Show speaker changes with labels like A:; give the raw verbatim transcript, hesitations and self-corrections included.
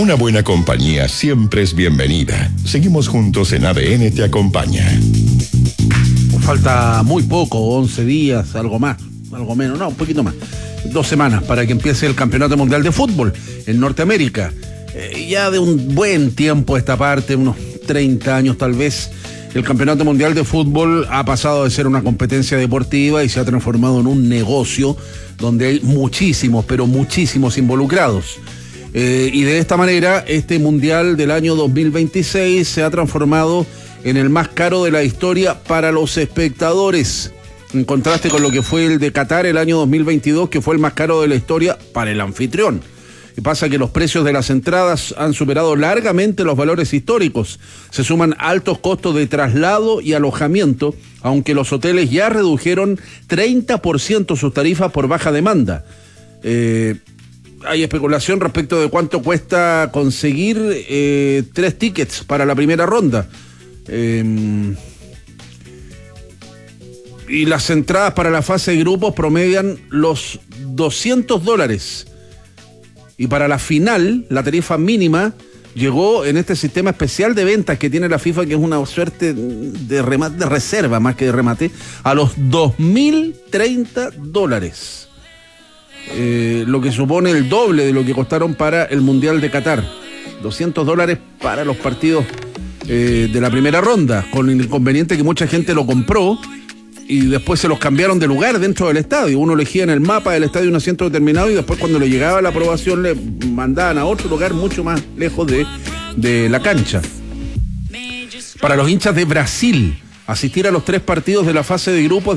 A: Una buena compañía siempre es bienvenida. Seguimos juntos en A D N Te Acompaña.
B: Falta muy poco, once días, algo más, algo menos, no, un poquito más. Dos semanas para que empiece el Campeonato Mundial de Fútbol en Norteamérica. Eh, ya de un buen tiempo a esta parte, unos treinta años tal vez, el Campeonato Mundial de Fútbol ha pasado de ser una competencia deportiva y se ha transformado en un negocio donde hay muchísimos, pero muchísimos involucrados. Eh, y de esta manera, este Mundial del año dos mil veintiséis se ha transformado en el más caro de la historia para los espectadores, en contraste con lo que fue el de Qatar el año dos mil veintidós, que fue el más caro de la historia para el anfitrión. Y pasa que los precios de las entradas han superado largamente los valores históricos. Se suman altos costos de traslado y alojamiento, aunque los hoteles ya redujeron treinta por ciento sus tarifas por baja demanda. Eh, hay especulación respecto de cuánto cuesta conseguir eh, tres tickets para la primera ronda. Eh, y las entradas para la fase de grupos promedian los doscientos dólares. Y para la final, la tarifa mínima llegó en este sistema especial de ventas que tiene la FIFA, que es una suerte de remate, de reserva más que de remate, a los dos mil treinta dólares. Eh, lo que supone el doble de lo que costaron para el Mundial de Qatar. doscientos dólares para los partidos eh, de la primera ronda, con el inconveniente que mucha gente lo compró y después se los cambiaron de lugar dentro del estadio. Uno elegía en el mapa del estadio un asiento determinado y después cuando le llegaba la aprobación le mandaban a otro lugar mucho más lejos de, de la cancha. Para los hinchas de Brasil, asistir a los tres partidos de la fase de grupos